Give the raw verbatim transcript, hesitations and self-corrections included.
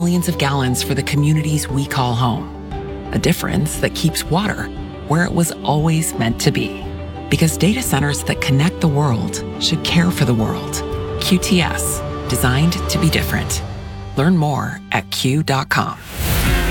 millions of gallons for the communities we call home. A difference that keeps water where it was always meant to be. Because data centers that connect the world should care for the world. Q T S, designed to be different. Learn more at Q dot com.